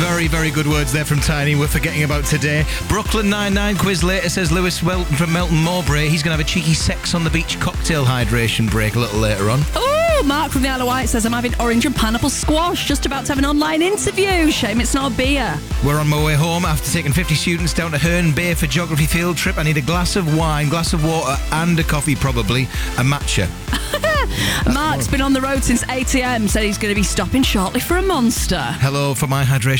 Very, very good words there from Tiny. We're forgetting about today. Brooklyn 99 quiz later says Lewis Welton from Melton Mowbray. He's going to have a cheeky sex on the beach cocktail hydration break a little later on. Oh, Mark from the Isle of Wight says I'm having orange and pineapple squash. Just about to have an online interview. Shame it's not a beer. We're on my way home after taking 50 students down to Herne Bay for geography field trip. I need a glass of wine, glass of water and a coffee probably. A matcha. Mark's been on the road since 8 a.m. Said he's going to be stopping shortly for a Monster. Hello for my hydration.